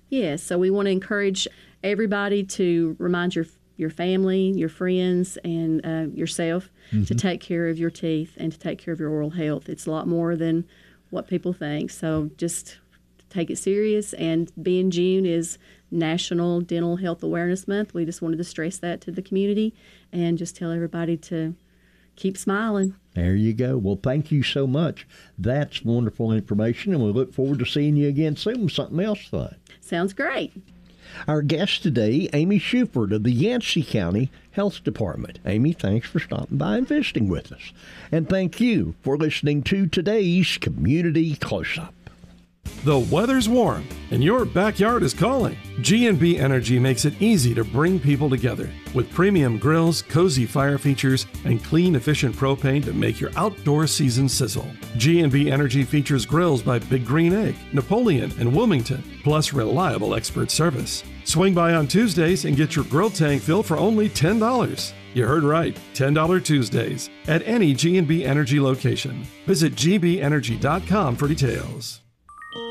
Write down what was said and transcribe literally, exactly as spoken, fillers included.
Yes, so we want to encourage everybody to remind your your family, your friends, and uh, yourself mm-hmm. to take care of your teeth and to take care of your oral health. It's a lot more than what people think. So just take it serious. And being June is National Dental Health Awareness Month. We just wanted to stress that to the community and just tell everybody to keep smiling. There you go. Well, thank you so much. That's wonderful information, and we look forward to seeing you again soon with something else fun. Sounds great. Our guest today, Amy Shuford of the Yancey County Health Department. Amy, thanks for stopping by and visiting with us. And thank you for listening to today's Community Close-Up. The weather's warm and your backyard is calling. G and B Energy makes it easy to bring people together with premium grills, cozy fire features, and clean, efficient propane to make your outdoor season sizzle. G and B Energy features grills by Big Green Egg, Napoleon, and Wilmington, plus reliable expert service. Swing by on Tuesdays and get your grill tank filled for only ten dollars. You heard right, ten dollars Tuesdays at any G and B Energy location. Visit G B energy dot com for details.